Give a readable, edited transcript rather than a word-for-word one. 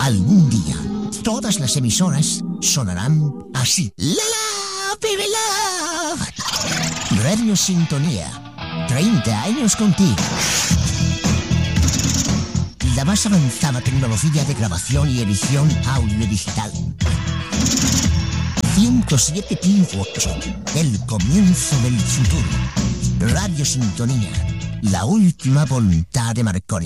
Algún día, todas las emisoras sonarán así. ¡La, baby love! Radio Sintonía. 30 años contigo. La más avanzada tecnología de grabación y edición audio digital. 107.8. El comienzo del futuro. Radio Sintonía. La última voluntad de Marconi.